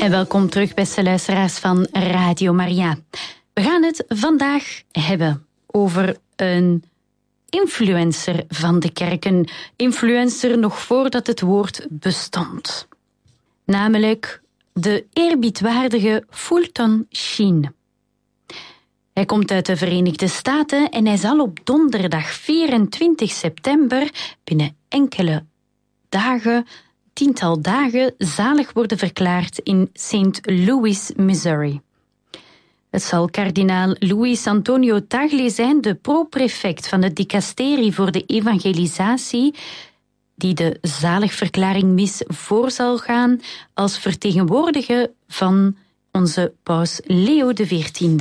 En welkom terug, beste luisteraars van Radio Maria. We gaan het vandaag hebben over een influencer van de kerk. Een influencer nog voordat het woord bestond. Namelijk de eerbiedwaardige Fulton Sheen. Hij komt uit de Verenigde Staten en hij zal op donderdag 24 september binnen enkele dagen, tiental dagen, zalig worden verklaard in St. Louis, Missouri. Het zal kardinaal Luis Antonio Tagle zijn, de pro-prefect van het dicasterie voor de evangelisatie, die de zaligverklaring voor zal gaan als vertegenwoordiger van onze paus Leo XIV.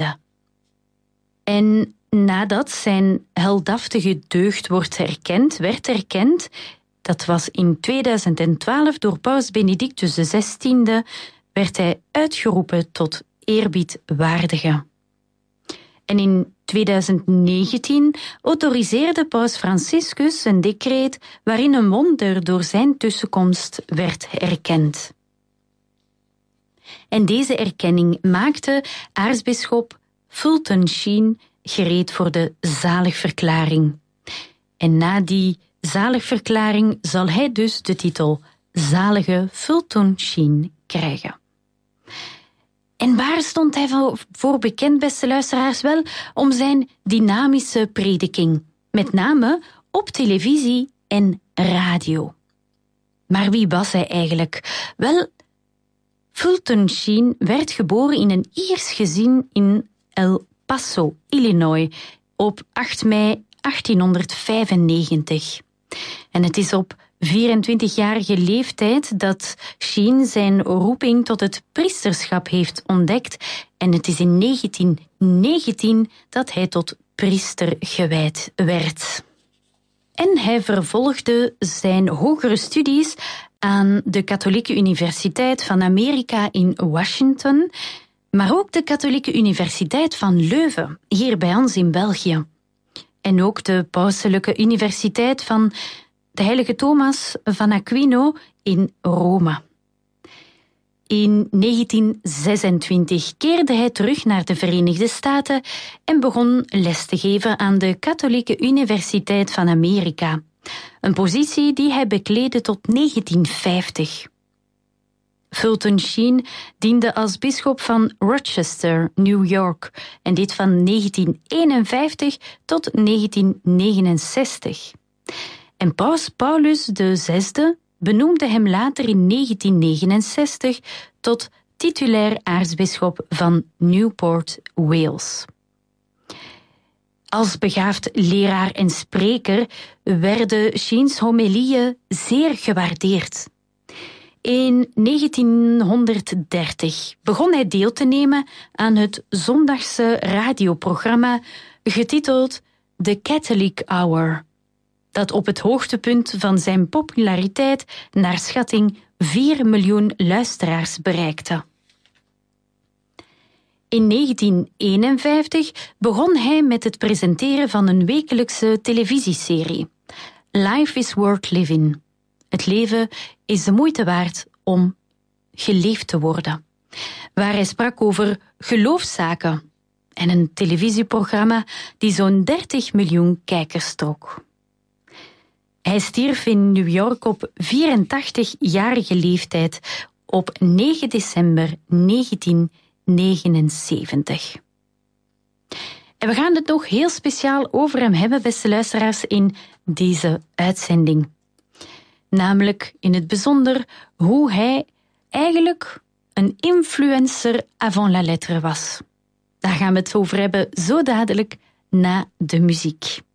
En nadat zijn heldhaftige deugd werd erkend, dat was in 2012 door paus Benedictus XVI, werd hij uitgeroepen tot eerbiedwaardige. En in 2019 autoriseerde paus Franciscus een decreet waarin een wonder door zijn tussenkomst werd erkend. En deze erkenning maakte aartsbisschop Fulton Sheen gereed voor de zaligverklaring. En na die zaligverklaring zal hij dus de titel Zalige Fulton Sheen krijgen. En waar stond hij voor bekend, beste luisteraars? Wel, om zijn dynamische prediking, met name op televisie en radio. Maar wie was hij eigenlijk? Wel, Fulton Sheen werd geboren in een Iers gezin in El Paso, Illinois, op 8 mei 1895. En het is op 24-jarige leeftijd dat Sheen zijn roeping tot het priesterschap heeft ontdekt. En het is in 1919 dat hij tot priester gewijd werd. En hij vervolgde zijn hogere studies aan de Katholieke Universiteit van Amerika in Washington, maar ook de Katholieke Universiteit van Leuven, hier bij ons in België. En ook de Pauselijke Universiteit van de Heilige Thomas van Aquino in Rome. In 1926 keerde hij terug naar de Verenigde Staten en begon les te geven aan de Katholieke Universiteit van Amerika. Een positie die hij bekleedde tot 1950. Fulton Sheen diende als bisschop van Rochester, New York, en dit van 1951 tot 1969. En paus Paulus VI benoemde hem later in 1969 tot titulair aartsbisschop van Newport, Wales. Als begaafd leraar en spreker werden Sheens homilieën zeer gewaardeerd. In 1930 begon hij deel te nemen aan het zondagse radioprogramma getiteld The Catholic Hour, dat op het hoogtepunt van zijn populariteit naar schatting 4 miljoen luisteraars bereikte. In 1951 begon hij met het presenteren van een wekelijkse televisieserie. Life is worth living. Het leven is de moeite waard om geleefd te worden. Waar hij sprak over geloofszaken en een televisieprogramma die zo'n 30 miljoen kijkers trok. Hij stierf in New York op 84-jarige leeftijd op 9 december 1979. En we gaan het nog heel speciaal over hem hebben, beste luisteraars, in deze uitzending. Namelijk in het bijzonder hoe hij eigenlijk een influencer avant la lettre was. Daar gaan we het over hebben zo dadelijk na de muziek.